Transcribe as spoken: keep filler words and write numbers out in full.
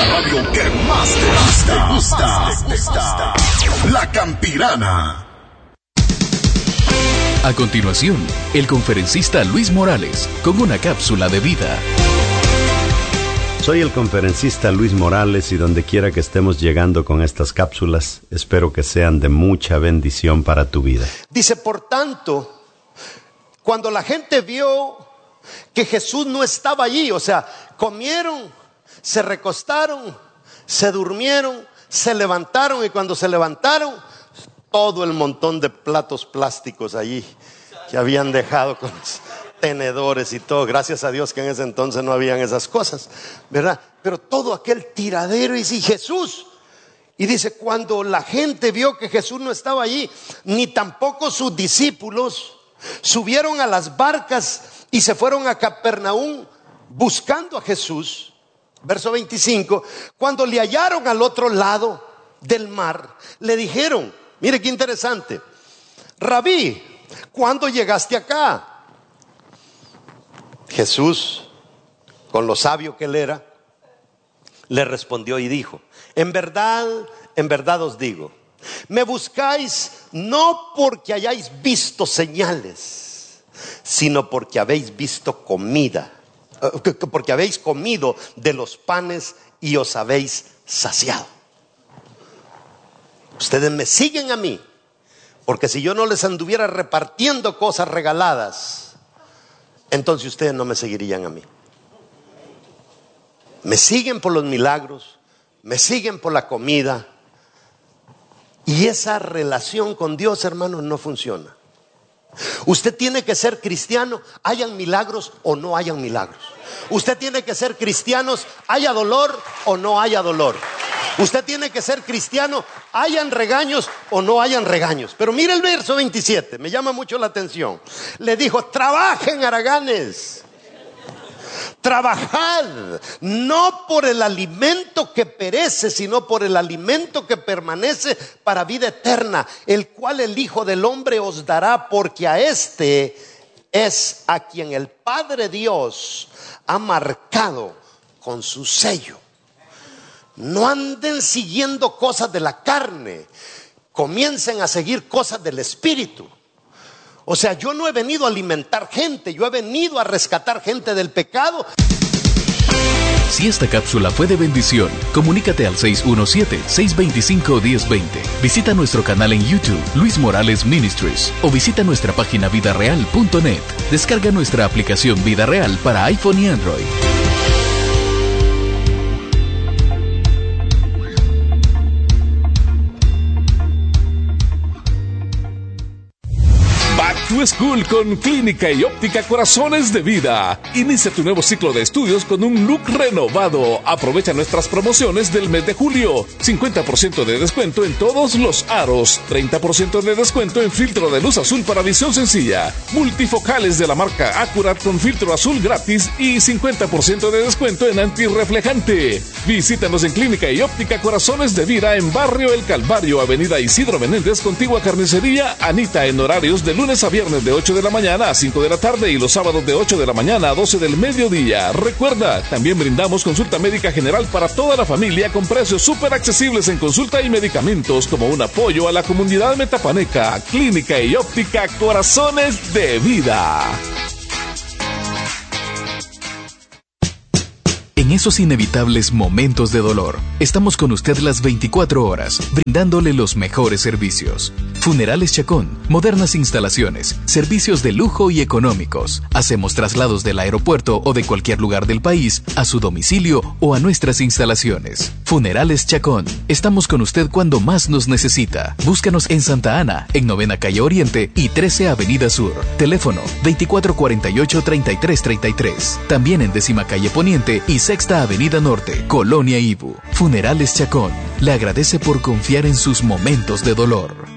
La radio que más te gusta. Te gusta, te gusta. La Campirana. A continuación, el conferencista Luis Morales con una cápsula de vida. Soy el conferencista Luis Morales y donde quiera que estemos llegando con estas cápsulas, espero que sean de mucha bendición para tu vida. Dice, por tanto, cuando la gente vio que Jesús no estaba allí, o sea, comieron, se recostaron, se durmieron, se levantaron y cuando se levantaron, todo el montón de platos plásticos allí que habían dejado con los tenedores y todo, gracias a Dios que en ese entonces no habían esas cosas, ¿verdad? Pero todo aquel tiradero y dice, Jesús, y dice, cuando la gente vio que Jesús no estaba allí, ni tampoco sus discípulos, subieron a las barcas y se fueron a Capernaum buscando a Jesús. Verso veinticinco, cuando le hallaron al otro lado del mar, le dijeron, mire qué interesante, Rabí, ¿cuándo llegaste acá? Jesús, con lo sabio que él era, le respondió y dijo, en verdad, en verdad os digo, me buscáis no porque hayáis visto señales, sino porque habéis visto comida, porque habéis comido de los panes y os habéis saciado. Ustedes me siguen a mí, porque si yo no les anduviera repartiendo cosas regaladas, entonces ustedes no me seguirían a mí. Me siguen por los milagros, me siguen por la comida. Y esa relación con Dios, hermanos, no funciona. Usted tiene que ser cristiano, hayan milagros o no hayan milagros. Usted tiene que ser cristiano, haya dolor o no haya dolor. Usted tiene que ser cristiano, hayan regaños o no hayan regaños. Pero mire el verso veintisiete, me llama mucho la atención. Le dijo, trabajen, haraganes, trabajad, no por el alimento que perece, sino por el alimento que permanece para vida eterna, el cual el Hijo del Hombre os dará, porque a este es a quien el Padre Dios ha marcado con su sello. No anden siguiendo cosas de la carne, comiencen a seguir cosas del Espíritu. O sea, yo no he venido a alimentar gente, yo he venido a rescatar gente del pecado. Si esta cápsula fue de bendición, comunícate al seis uno siete, seis dos cinco, uno cero dos cero. Visita nuestro canal en YouTube, Luis Morales Ministries, o visita nuestra página vida real punto net. Descarga nuestra aplicación Vida Real para iPhone y Android. Tu School con Clínica y Óptica Corazones de Vida. Inicia tu nuevo ciclo de estudios con un look renovado. Aprovecha nuestras promociones del mes de julio. cincuenta por ciento de descuento en todos los aros. treinta por ciento de descuento en filtro de luz azul para visión sencilla. Multifocales de la marca Accurat con filtro azul gratis y cincuenta por ciento de descuento en antirreflejante. Visítanos en Clínica y Óptica Corazones de Vida en Barrio El Calvario, Avenida Isidro Menéndez, contigua Carnicería Anita, en horarios de lunes a viernes de ocho de la mañana a cinco de la tarde y los sábados de ocho de la mañana a doce del mediodía. Recuerda, también brindamos consulta médica general para toda la familia con precios súper accesibles en consulta y medicamentos, como un apoyo a la comunidad metapaneca. Clínica y Óptica Corazones de Vida. En esos inevitables momentos de dolor, estamos con usted las veinticuatro horas, brindándole los mejores servicios. Funerales Chacón, modernas instalaciones, servicios de lujo y económicos. Hacemos traslados del aeropuerto o de cualquier lugar del país a su domicilio o a nuestras instalaciones. Funerales Chacón, estamos con usted cuando más nos necesita. Búscanos en Santa Ana, en Novena Calle Oriente y trece Avenida Sur. Teléfono veinticuatro cuarenta y ocho, treinta y tres treinta y tres. También en Décima Calle Poniente y Sexta Avenida Norte, Colonia Ibu. Funerales Chacón, le agradece por confiar en sus momentos de dolor.